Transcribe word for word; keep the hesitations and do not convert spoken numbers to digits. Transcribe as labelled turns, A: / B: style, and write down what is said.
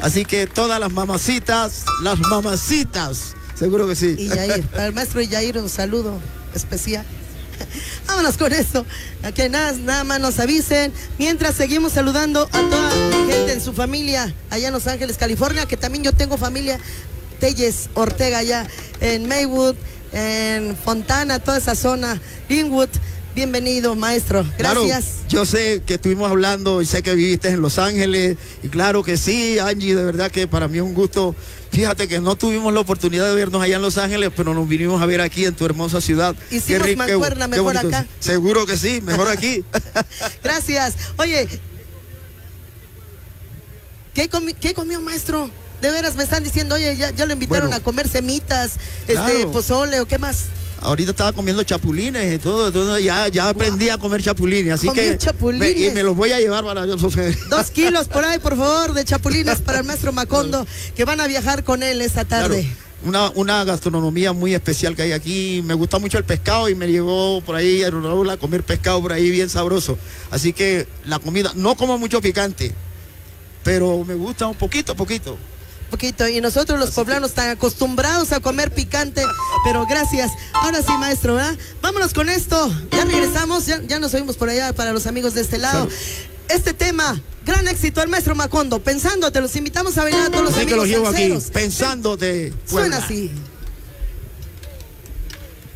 A: Así que todas las mamacitas, las mamacitas, seguro que sí.
B: Y Yair, para el maestro Yair un saludo especial. Vámonos con esto, a que nada, nada más nos avisen, mientras seguimos saludando a toda mi gente en su familia, allá en Los Ángeles, California, que también yo tengo familia, Telles Ortega, allá en Maywood, en Fontana, toda esa zona, Linwood. Bienvenido, maestro. Gracias.
A: Claro, yo sé que estuvimos hablando y sé que viviste en Los Ángeles. Y claro que sí, Angie, de verdad que para mí es un gusto. Fíjate que no tuvimos la oportunidad de vernos allá en Los Ángeles, pero nos vinimos a ver aquí en tu hermosa ciudad.
B: Hicimos
A: qué
B: mancuerna
A: qué,
B: mejor
A: qué
B: acá.
A: Seguro que sí, mejor aquí.
B: Gracias. Oye, ¿qué, comi ¿qué comió, maestro? De veras me están diciendo, oye, ya, ya lo invitaron bueno, a comer semitas,
A: claro.
B: este, pozole o qué más.
A: Ahorita estaba comiendo chapulines y todo, todo ya, ya aprendí wow. a comer chapulines, así
B: Comió
A: que
B: chapulines.
A: Me, y me los voy a llevar para
B: dos kilos por ahí, por favor, de chapulines para el maestro Macondo, que van a viajar con él esta tarde.
A: Claro. Una, una gastronomía muy especial que hay aquí. Me gusta mucho el pescado y me llevó por ahí a Raúl a comer pescado por ahí bien sabroso. Así que la comida, no como mucho picante, pero me gusta un poquito, poquito.
B: Poquito, y nosotros los poblanos tan acostumbrados a comer picante, pero gracias. Ahora sí, maestro, ¿verdad? Vámonos con esto, ya regresamos, ya, ya nos oímos por allá para los amigos de este lado. Este tema, gran éxito al maestro Macondo, Pensándote, los invitamos a bailar a todos los
A: así
B: amigos
A: que los llevo
B: salseros.
A: aquí, Pensándote.
B: Suena así.